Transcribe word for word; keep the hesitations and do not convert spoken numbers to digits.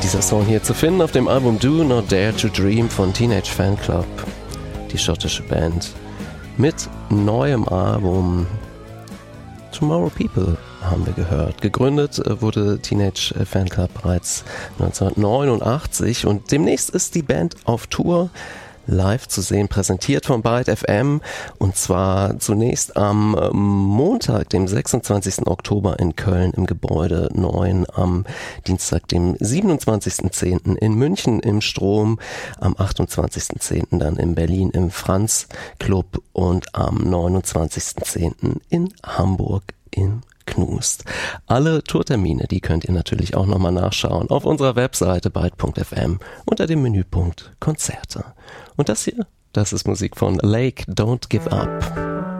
Dieser Song hier zu finden auf dem Album Do Not Dare to Dream von Teenage Fanclub, die schottische Band, mit neuem Album Tomorrow People haben wir gehört. Gegründet wurde Teenage Fanclub bereits neunzehnhundertneunundachtzig und demnächst ist die Band auf Tour live zu sehen, präsentiert von Byte F M, und zwar zunächst am Montag, dem sechsundzwanzigsten Oktober in Köln im Gebäude neun, am Dienstag, dem siebenundzwanzigsten zehnten in München im Strom, am achtundzwanzigsten zehnten dann in Berlin im Franz Club und am neunundzwanzigsten zehnten in Hamburg im Knust. Alle Tourtermine, die könnt ihr natürlich auch nochmal nachschauen auf unserer Webseite byte punkt f m unter dem Menüpunkt Konzerte. Und das hier, das ist Musik von Lake, Don't Give Up.